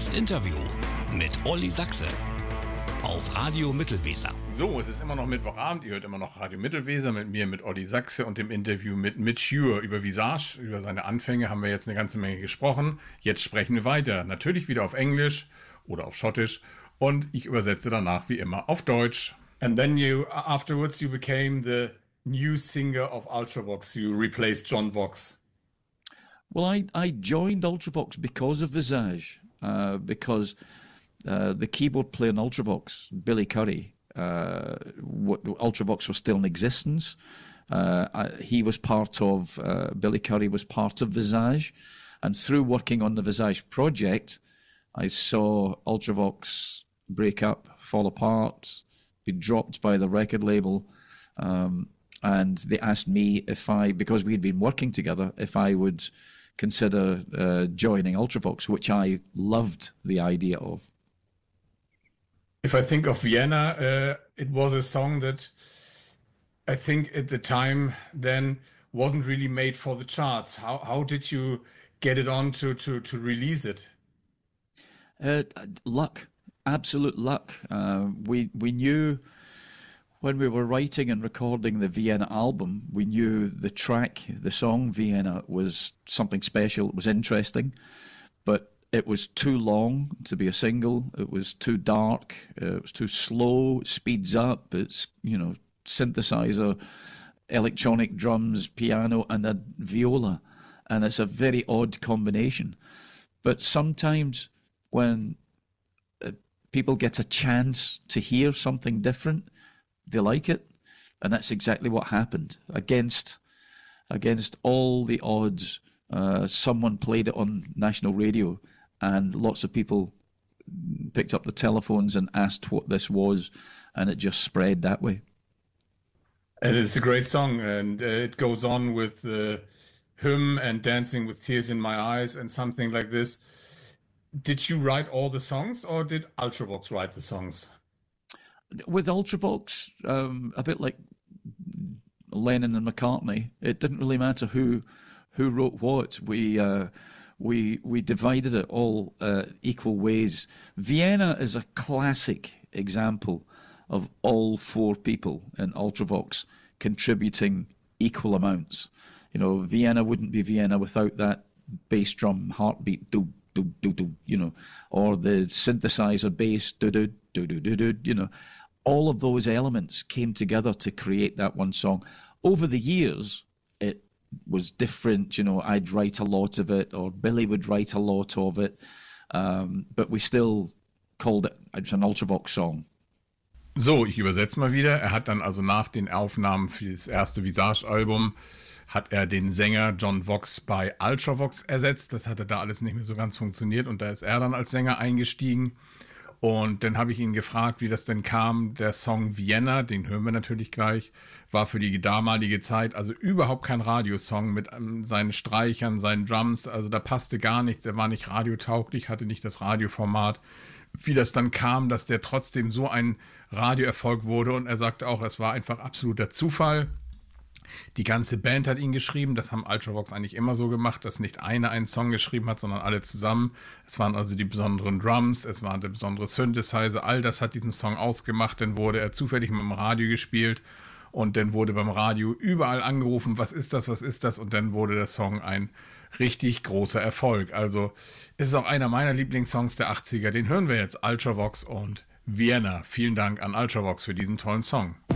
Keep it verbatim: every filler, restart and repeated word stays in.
Das Interview mit Olli Sachse auf Radio Mittelweser. So, es ist immer noch Mittwochabend, ihr hört immer noch Radio Mittelweser mit mir, mit Olli Sachse und dem Interview mit Mitch Ure über Visage, über seine Anfänge haben wir jetzt eine ganze Menge gesprochen. Jetzt sprechen wir weiter, natürlich wieder auf Englisch oder auf Schottisch und ich übersetze danach wie immer auf Deutsch. And then you, afterwards you became the new singer of Ultravox, you replaced John Vox. Well, I, I joined Ultravox because of Visage, uh, because uh, the keyboard player in Ultravox, Billy Curry, uh, what, Ultravox was still in existence. Uh, I, he was part of, uh, Billy Curry was part of Visage. And through working on the Visage project, I saw Ultravox break up, fall apart, be dropped by the record label. Um, and they asked me if I, because we had been working together, if I would consider uh, joining Ultravox, which I loved the idea of. If I think of Vienna, uh, it was a song that I think at the time then wasn't really made for the charts. How how did you get it on to, to, to release it? Uh, luck, absolute luck. Uh, we we knew when we were writing and recording the Vienna album, we knew the track, the song Vienna was something special. It was interesting, but it was too long to be a single. It was too dark. Uh, it was too slow. It speeds up. It's, you know, synthesizer, electronic drums, piano, and a viola. And it's a very odd combination. But sometimes when uh, people get a chance to hear something different, they like it. And that's exactly what happened. Against, against all the odds, uh, someone played it on national radio, and lots of people picked up the telephones and asked what this was, and it just spread that way. And it's a great song, and uh, it goes on with uh, hymn and Dancing with Tears in My Eyes and something like this. Did you write all the songs, or did Ultravox write the songs? With Ultravox, um, a bit like Lennon and McCartney, it didn't really matter who who wrote what. We uh, we we divided it all uh, equal ways. Vienna is a classic example of all four people in Ultravox contributing equal amounts. You know, Vienna wouldn't be Vienna without that bass drum heartbeat, do do do do, you know, or the synthesizer bass, do do do do do do, you know. All of those elements came together to create that one song. Over the years, it was different. You know, I'd write a lot of it, or Billy would write a lot of it, um, but we still called it, it's an Ultravox song. So, ich übersetze mal wieder. Er hat dann also nach den Aufnahmen für das erste Visage-Album hat er den Sänger John Vox bei Ultravox ersetzt. Das hatte da alles nicht mehr so ganz funktioniert und da ist er dann als Sänger eingestiegen. Und dann habe ich ihn gefragt, wie das denn kam. Der Song Vienna, den hören wir natürlich gleich, war für die damalige Zeit also überhaupt kein Radiosong mit ähm, seinen Streichern, seinen Drums. Also da passte gar nichts. Er war nicht radiotauglich, hatte nicht das Radioformat. Wie das dann kam, dass der trotzdem so ein Radioerfolg wurde. Und er sagte auch, es war einfach absoluter Zufall. Die ganze Band hat ihn geschrieben, das haben Ultravox eigentlich immer so gemacht, dass nicht einer einen Song geschrieben hat, sondern alle zusammen. Es waren also die besonderen Drums, es waren der besondere Synthesizer, all das hat diesen Song ausgemacht. Dann wurde er zufällig mit dem Radio gespielt und dann wurde beim Radio überall angerufen, was ist das, was ist das? Und dann wurde der Song ein richtig großer Erfolg. Also es ist auch einer meiner Lieblingssongs der achtziger, den hören wir jetzt, Ultravox und Vienna. Vielen Dank an Ultravox für diesen tollen Song.